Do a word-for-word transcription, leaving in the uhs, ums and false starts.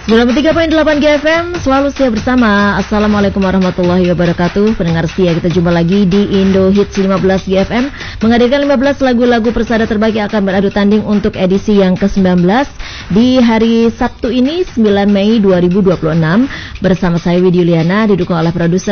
sembilan puluh tiga koma delapan G F M, selalu setia bersama. Assalamualaikum warahmatullahi wabarakatuh. Pendengar setia, kita jumpa lagi di Indo Hits lima belas G F M, menghadirkan lima belas lagu-lagu persada terbaik yang akan beradu tanding untuk edisi yang ke sembilan belas di hari Sabtu ini, sembilan Mei dua ribu dua puluh enam. Bersama saya Widi Yuliana, didukung oleh produser